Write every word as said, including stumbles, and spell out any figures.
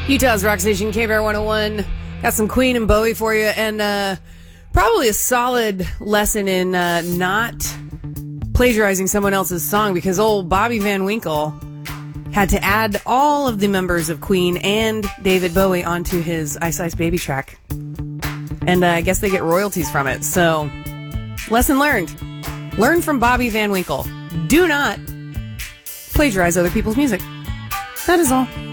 Utah's Rock Station, K B R one oh one. Got some Queen and Bowie for you, and uh, probably a solid lesson in uh, not plagiarizing someone else's song, because old Bobby Van Winkle had to add all of the members of Queen and David Bowie onto his Ice Ice Baby track. And uh, I guess they get royalties from it. So, lesson learned. Learn from Bobby Van Winkle. Do not plagiarize other people's music. That is all.